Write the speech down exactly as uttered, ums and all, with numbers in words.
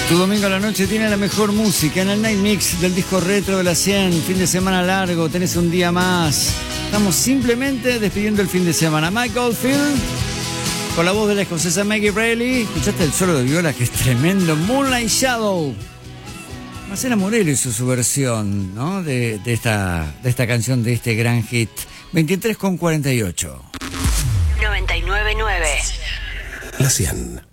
Tu domingo a la noche tiene la mejor música en el Night Mix del disco retro de la cien. Fin de semana largo, tenés un día más. Estamos simplemente despidiendo el fin de semana. Mike Oldfield, con la voz de la escocesa Maggie Reilly. ¿Escuchaste el solo de viola que es tremendo? Moonlight Shadow. Marcela Morelo hizo su versión, ¿no? De, de, esta, de esta canción, de este gran hit. veintitrés con cuarenta y ocho. noventa y nueve punto nueve. La cien.